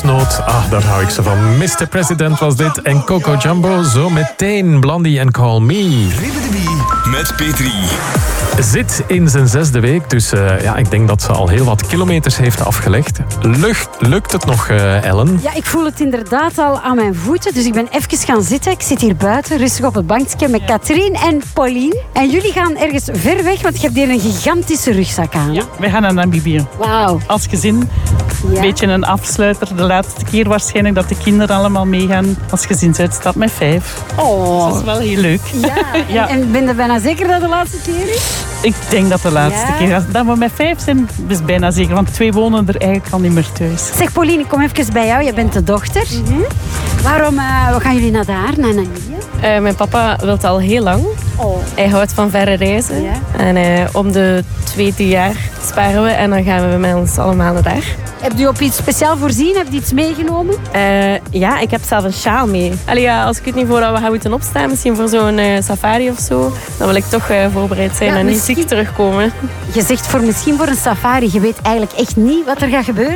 Kokosnoot. Ah, daar hou ik ze van. Mr. President was dit. En Coco Jumbo zo meteen. Blondie en Call Me. Met Petri. Zit in zijn 6e week, dus ik denk dat ze al heel wat kilometers heeft afgelegd. Lukt het nog, Ellen? Ja, ik voel het inderdaad al aan mijn voeten, dus ik ben even gaan zitten. Ik zit hier buiten, rustig op het bankje met Katrien en Pauline. En jullie gaan ergens ver weg, want je hebt hier een gigantische rugzak aan. Ja, wij gaan naar Namibië. Wauw. Als gezin, een beetje een afsluiter. De laatste keer waarschijnlijk dat de kinderen allemaal meegaan als gezinsuitstap met 5. Oh. Dat is wel heel leuk. Ja. Ja. En ben je bijna zeker dat het de laatste keer is? Ik denk dat de laatste keer is. Dat we met 5 zijn, is bijna zeker. Want 2 wonen er eigenlijk al niet meer thuis. Zeg Pauline, ik kom even bij jou. Je bent de dochter. Waarom gaan jullie naar daar, naar Namibië? Mijn papa wil het al heel lang. Oh. Hij houdt van verre reizen. Ja. En om de 2-3 jaar sparen we en dan gaan we met ons allemaal naar daar. Heb je op iets speciaal voorzien? Heb je iets meegenomen? Ja, ik heb zelf een sjaal mee. Allee, ja, als ik het niet voor dat we gaan moeten opstaan, misschien voor zo'n safari of zo, dan wil ik toch voorbereid zijn en niet ziek terugkomen. Je zegt misschien voor een safari. Je weet eigenlijk echt niet wat er gaat gebeuren?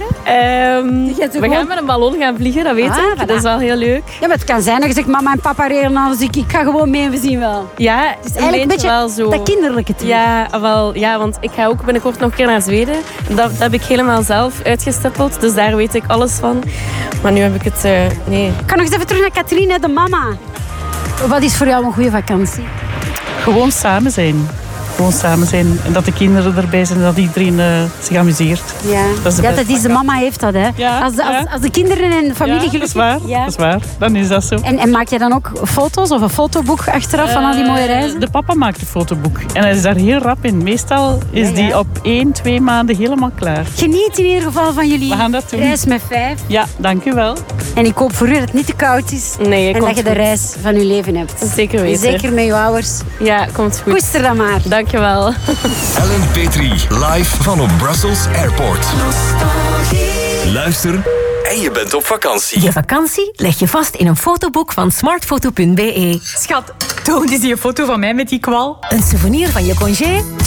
We gaan met een ballon gaan vliegen, dat weet ik. Voilà. Dat is wel heel leuk. Ja, maar het kan zijn dat je zegt, mama en papa regelen alles. Ik ga gewoon mee en we zien wel. Ja, Het is eigenlijk een beetje wel zo. dat kinderlijke toe. Ja, want ik ga ook binnenkort nog een keer naar Zweden. Dat heb ik helemaal zelf uitgestippeld, dus daar weet ik alles van. Maar nu heb ik het... nee. Ik ga nog eens even terug naar Katrien, de mama. Wat is voor jou een goede vakantie? Gewoon samen zijn. Gewoon samen zijn. En dat de kinderen erbij zijn en dat iedereen zich amuseert. Ja, dat is de mama heeft dat, hè. Ja, als de kinderen en de familie gelukkig... dat is waar. Ja. Dat is waar. Dan is dat zo. En maak je dan ook foto's of een fotoboek achteraf van al die mooie reizen? De papa maakt een fotoboek. En hij is daar heel rap in. Meestal is die op 1-2 maanden helemaal klaar. Geniet in ieder geval van jullie We gaan dat doen. reis met 5. Ja, dank u wel. En ik hoop voor u dat het niet te koud is. Nee, en dat je de goed. reis van uw leven hebt. Zeker weten. Zeker met je ouders. Ja, komt goed. Koester dan maar. Dankjewel. Ellen Petri, live van op Brussels Airport. Luister en je bent op vakantie. Je vakantie leg je vast in een fotoboek van smartfoto.be. Schat, toon eens die foto van mij met die kwal. Een souvenir van je congé